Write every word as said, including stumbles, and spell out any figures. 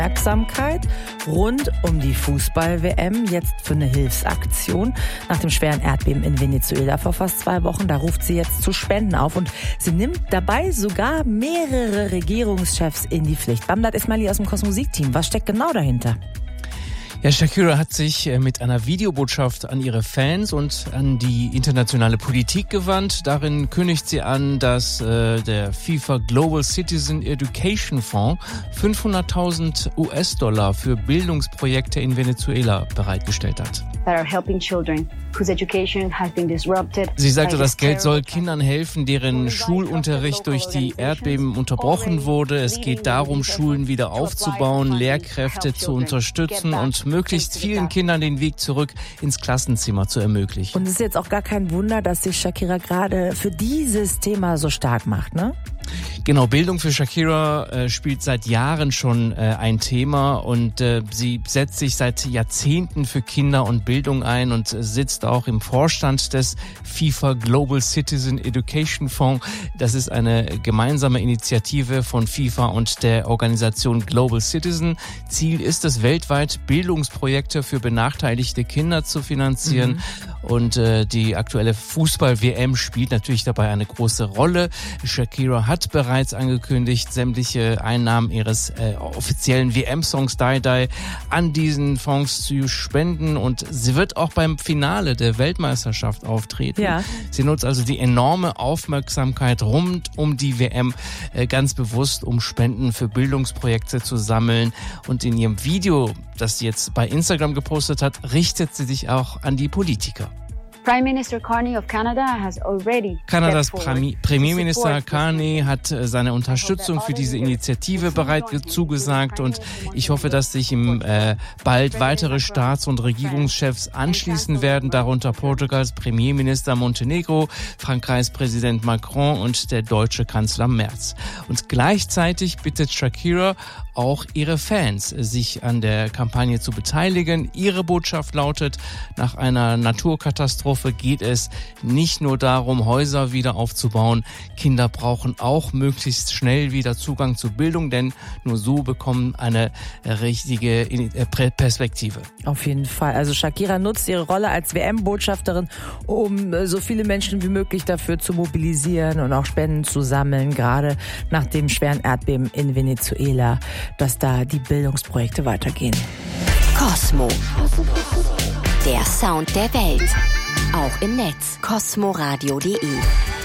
Aufmerksamkeit rund um die Fußball-W M, jetzt für eine Hilfsaktion nach dem schweren Erdbeben in Venezuela vor fast zwei Wochen. Da ruft sie jetzt zu Spenden auf und sie nimmt dabei sogar mehrere Regierungschefs in die Pflicht. Bamdad Ismaili aus dem Kosmosik-Team, was steckt genau dahinter? Ja, Shakira hat sich mit einer Videobotschaft an ihre Fans und an die internationale Politik gewandt. Darin kündigt sie an, dass äh, der FIFA Global Citizen Education Fonds fünfhunderttausend US-Dollar für Bildungsprojekte in Venezuela bereitgestellt hat. That are helping children whose education has been disrupted. Sie sagte, das Geld soll Kindern helfen, deren Schulunterricht durch die Erdbeben unterbrochen wurde. Es geht darum, Schulen wieder aufzubauen, Lehrkräfte zu unterstützen und möglichst vielen Kindern den Weg zurück ins Klassenzimmer zu ermöglichen. Und es ist jetzt auch gar kein Wunder, dass sich Shakira gerade für dieses Thema so stark macht, ne? Genau, Bildung für Shakira äh, spielt seit Jahren schon äh, ein Thema und äh, sie setzt sich seit Jahrzehnten für Kinder und Bildung ein und äh, sitzt auch im Vorstand des FIFA Global Citizen Education Fonds. Das ist eine gemeinsame Initiative von FIFA und der Organisation Global Citizen. Ziel ist es, weltweit Bildungsprojekte für benachteiligte Kinder zu finanzieren. Mhm. Und äh, die aktuelle Fußball-W M spielt natürlich dabei eine große Rolle. Shakira hat bereits angekündigt, sämtliche Einnahmen ihres äh, offiziellen W M-Songs Die Die an diesen Fonds zu spenden. Und sie wird auch beim Finale der Weltmeisterschaft auftreten. Ja. Sie nutzt also die enorme Aufmerksamkeit rund um die W M äh, ganz bewusst, um Spenden für Bildungsprojekte zu sammeln. Und in ihrem Video, das sie jetzt bei Instagram gepostet hat, richtet sie sich auch an die Politiker. Prime Minister Carney of Canada has already Kanadas Premi- Premierminister Carney hat seine Unterstützung für diese Initiative bereit zugesagt und ich hoffe, dass sich ihm äh, bald weitere Staats- und Regierungschefs anschließen werden, darunter Portugals Premierminister Montenegro, Frankreichs Präsident Macron und der deutsche Kanzler Merz. Und gleichzeitig bittet Shakira auch ihre Fans, sich an der Kampagne zu beteiligen. Ihre Botschaft lautet, nach einer Naturkatastrophe geht es nicht nur darum, Häuser wieder aufzubauen. Kinder brauchen auch möglichst schnell wieder Zugang zu Bildung, denn nur so bekommen eine richtige Perspektive. Auf jeden Fall. Also Shakira nutzt ihre Rolle als W M-Botschafterin, um so viele Menschen wie möglich dafür zu mobilisieren und auch Spenden zu sammeln, gerade nach dem schweren Erdbeben in Venezuela, dass da die Bildungsprojekte weitergehen. Kosmo. Der Sound der Welt. Auch im Netz. kosmoradio punkt de